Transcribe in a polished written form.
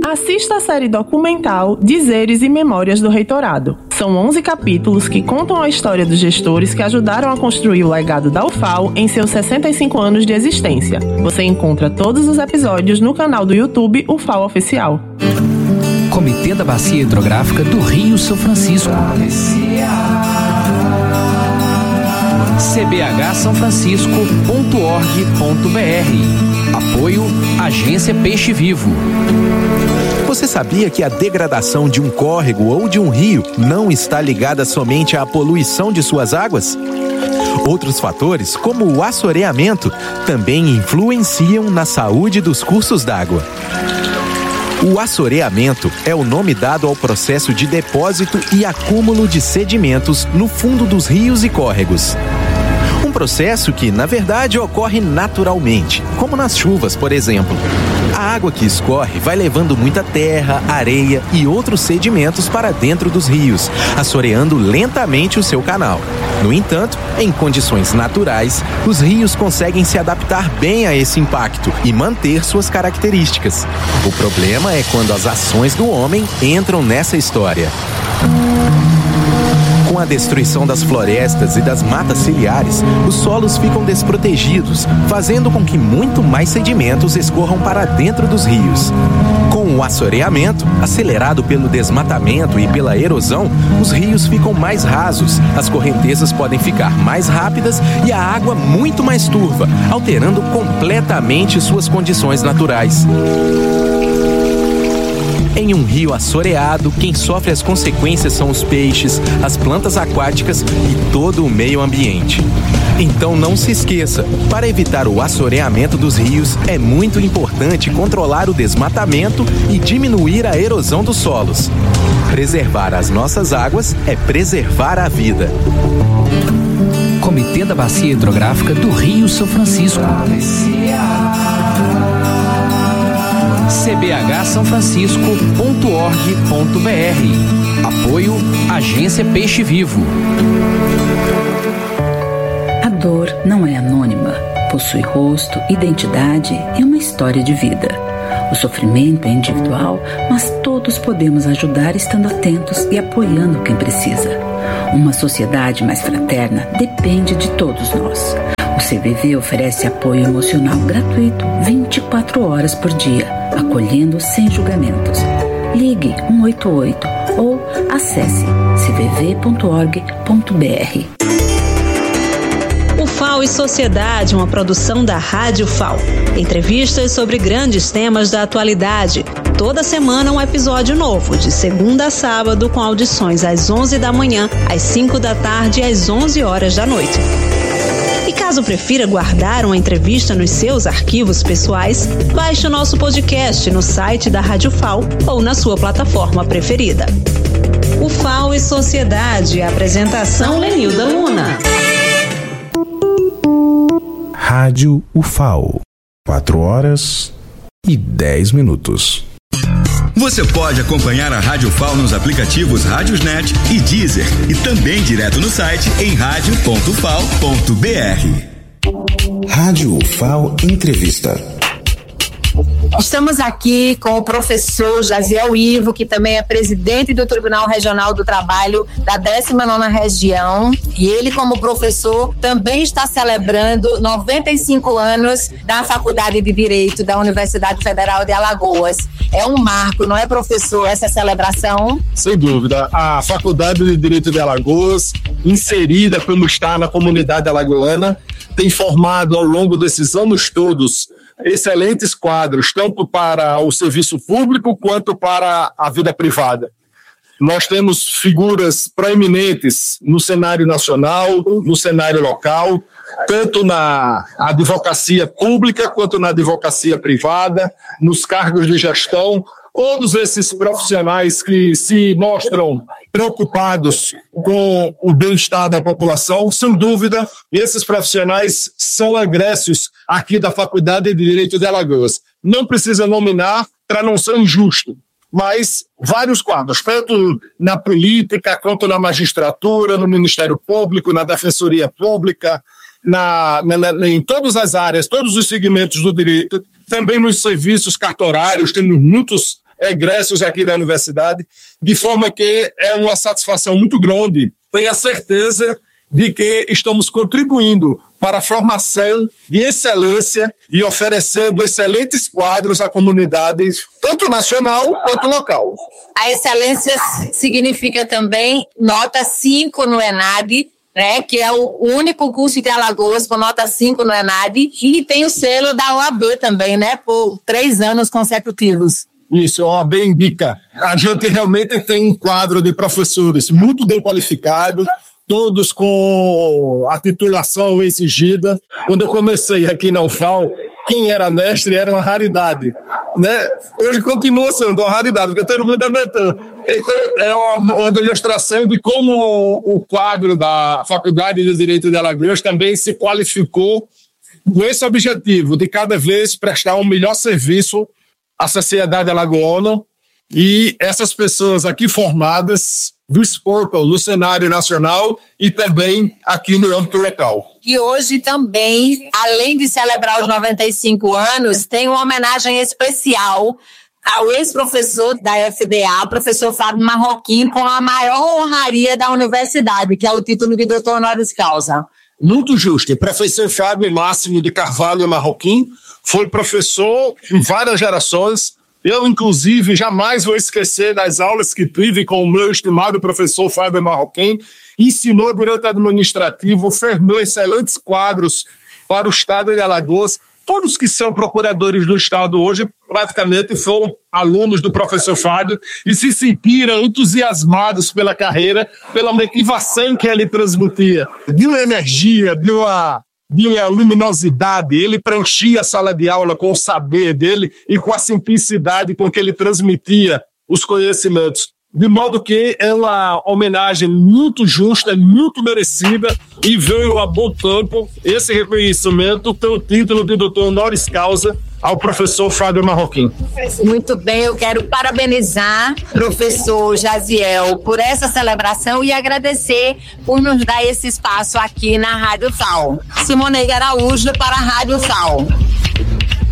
Assista a série documental Dizeres e Memórias do Reitorado. São 11 capítulos que contam a história dos gestores que ajudaram a construir o legado da UFAL em seus 65 anos de existência. Você encontra todos os episódios no canal do YouTube UFAL Oficial. Comitê da Bacia Hidrográfica do Rio São Francisco. cbhsanfrancisco.org.br. Apoio Agência Peixe Vivo. Você sabia que a degradação de um córrego ou de um rio não está ligada somente à poluição de suas águas? Outros fatores, como o assoreamento, também influenciam na saúde dos cursos d'água. O assoreamento é o nome dado ao processo de depósito e acúmulo de sedimentos no fundo dos rios e córregos. Um processo que, na verdade, ocorre naturalmente, como nas chuvas, por exemplo. A água que escorre vai levando muita terra, areia e outros sedimentos para dentro dos rios, assoreando lentamente o seu canal. No entanto, em condições naturais, os rios conseguem se adaptar bem a esse impacto e manter suas características. O problema é quando as ações do homem entram nessa história. Com a destruição das florestas e das matas ciliares, os solos ficam desprotegidos, fazendo com que muito mais sedimentos escorram para dentro dos rios. Com o assoreamento, acelerado pelo desmatamento e pela erosão, os rios ficam mais rasos, as correntezas podem ficar mais rápidas e a água muito mais turva, alterando completamente suas condições naturais. Em um rio assoreado, quem sofre as consequências são os peixes, as plantas aquáticas e todo o meio ambiente. Então não se esqueça, para evitar o assoreamento dos rios, é muito importante controlar o desmatamento e diminuir a erosão dos solos. Preservar as nossas águas é preservar a vida. Comitê da Bacia Hidrográfica do Rio São Francisco. cbhsanfrancisco.org.br. Apoio Agência Peixe Vivo. A dor não é anônima, possui rosto, identidade e uma história de vida. O sofrimento é individual, mas todos podemos ajudar estando atentos e apoiando quem precisa. Uma sociedade mais fraterna depende de todos nós. O CVV oferece apoio emocional gratuito 24 horas por dia, acolhendo sem julgamentos. Ligue 188 ou acesse cvv.org.br. UFAL e Sociedade, uma produção da Rádio FAL. Entrevistas sobre grandes temas da atualidade. Toda semana um episódio novo, de segunda a sábado, com audições às 11 da manhã, às 5 da tarde e às 11 horas da noite. E caso prefira guardar uma entrevista nos seus arquivos pessoais, baixe o nosso podcast no site da Rádio FAL ou na sua plataforma preferida. UFAL e Sociedade, apresentação Lenilda Luna. Rádio UFAL, 4h10. Você pode acompanhar a Rádio FAL nos aplicativos Rádiosnet e Deezer e também direto no site em radio.fal.br. Rádio UFAL Entrevista. Estamos aqui com o professor Jaziel Ivo, que também é presidente do Tribunal Regional do Trabalho da 19ª Região, e ele, como professor, também está celebrando 95 anos da Faculdade de Direito da Universidade Federal de Alagoas. É um marco, não é, professor, essa celebração? Sem dúvida. A Faculdade de Direito de Alagoas, inserida como está na comunidade alagoana, tem formado ao longo desses anos todos excelentes quadros, tanto para o serviço público quanto para a vida privada. Nós temos figuras proeminentes no cenário nacional, no cenário local, tanto na advocacia pública quanto na advocacia privada, nos cargos de gestão. Todos esses profissionais que se mostram preocupados com o bem-estar da população, sem dúvida, esses profissionais são egressos aqui da Faculdade de Direito de Alagoas. Não precisa nominar para não ser injusto, mas vários quadros, tanto na política quanto na magistratura, no Ministério Público, na Defensoria Pública, em todas as áreas, todos os segmentos do direito, também nos serviços cartorários, temos muitos egressos aqui da universidade, de forma que é uma satisfação muito grande. Tenho a certeza de que estamos contribuindo para a formação de excelência e oferecendo excelentes quadros à comunidade, tanto nacional quanto local. A excelência significa também nota 5 no ENAD, né, que é o único curso de Alagoas com nota 5 no ENAD, e tem o selo da OAB também, né, por 3 anos consecutivos. Isso, a OAB indica. A gente realmente tem um quadro de professores muito bem qualificados, todos com a titulação exigida. Quando eu comecei aqui na UFAL, quem era mestre era uma raridade, né? Hoje continua sendo uma raridade, porque todo mundo é mentor. Então, é uma demonstração de como o quadro da Faculdade de Direito de Alagoas também se qualificou com esse objetivo de cada vez prestar um melhor serviço à sociedade alagoana, e essas pessoas aqui formadas exportam no cenário nacional e também aqui no âmbito local. E hoje também, além de celebrar os 95 anos, tem uma homenagem especial ao ex-professor da FDA, o professor Fábio Marroquim, com a maior honraria da universidade, que é o título de doutor honoris causa. Muito justo. O professor Fábio Máximo de Carvalho Marroquim foi professor em várias gerações. Eu, inclusive, jamais vou esquecer das aulas que tive com o meu estimado professor Fábio Marroquim. Ensinou durante o administrativo, formou excelentes quadros para o estado de Alagoas. Todos que são procuradores do estado hoje, praticamente, foram alunos do professor Fábio e se sentiram entusiasmados pela carreira, pela motivação que ele transmitia. De uma energia, de uma luminosidade. Ele preenchia a sala de aula com o saber dele e com a simplicidade com que ele transmitia os conhecimentos. De modo que é uma homenagem muito justa, muito merecida, e veio a bom tempo esse reconhecimento pelo título de doutor honoris causa ao professor Fábio Marroquim. Muito bem, eu quero parabenizar o professor Jaziel por essa celebração e agradecer por nos dar esse espaço aqui na Rádio FAO. Simoneide Araújo para a Rádio FAO.